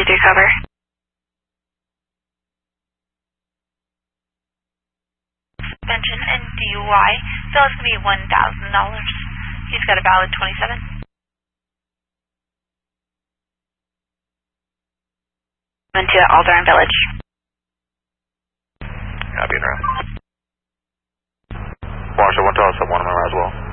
223 cover. Suspension and DUI. So it's going to be $1,000. He's got a valid 27. Into Alderaan Village. Copy, address. Marshall, 1 to 1 as well.